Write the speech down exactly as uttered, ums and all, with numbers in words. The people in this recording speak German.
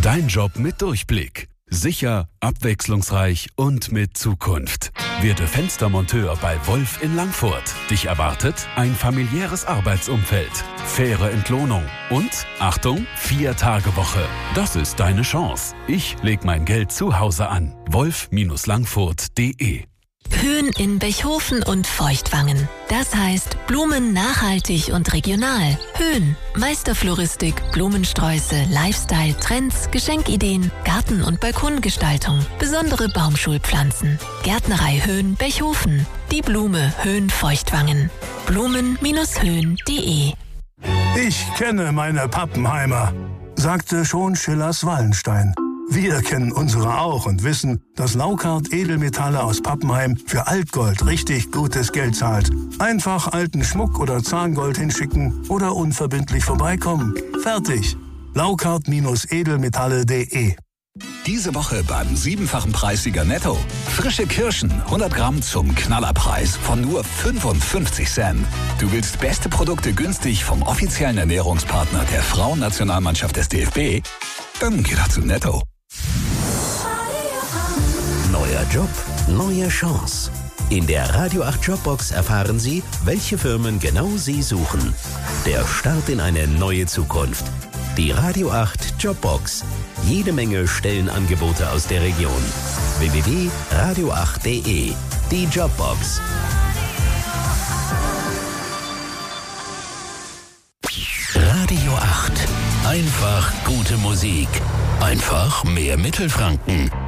Dein Job mit Durchblick. Sicher, abwechslungsreich und mit Zukunft. Werde Fenstermonteur bei Wolf in Langfurt. Dich erwartet ein familiäres Arbeitsumfeld, faire Entlohnung und, Achtung, Vier-Tage-Woche. Das ist deine Chance. Ich leg mein Geld zu Hause an. wolf Langfurt punkt de. Höhen in Bechhofen und Feuchtwangen. Das heißt Blumen nachhaltig und regional. Höhen, Meisterfloristik, Blumensträuße, Lifestyle, Trends, Geschenkideen, Garten- und Balkongestaltung, besondere Baumschulpflanzen. Gärtnerei Höhen Bechhofen. Die Blume Höhen Feuchtwangen. Blumen Höhen punkt de. Ich kenne meine Pappenheimer, sagte schon Schillers Wallenstein. Wir kennen unsere auch und wissen, dass Laukart Edelmetalle aus Pappenheim für Altgold richtig gutes Geld zahlt. Einfach alten Schmuck oder Zahngold hinschicken oder unverbindlich vorbeikommen. Fertig. Laukart Edelmetalle punkt de. Diese Woche beim siebenfachen Preissieger Netto. Frische Kirschen, hundert Gramm zum Knallerpreis von nur fünfundfünfzig Cent. Du willst beste Produkte günstig vom offiziellen Ernährungspartner der Frauennationalmannschaft des D F B? Dann geh doch zu Netto. Neuer Job, neue Chance. In der Radio acht Jobbox erfahren Sie, welche Firmen genau Sie suchen. Der Start in eine neue Zukunft. Die Radio acht Jobbox. Jede Menge Stellenangebote aus der Region. w w w punkt radio acht punkt de. Die Jobbox. Radio acht. Einfach gute Musik. Einfach mehr Mittelfranken.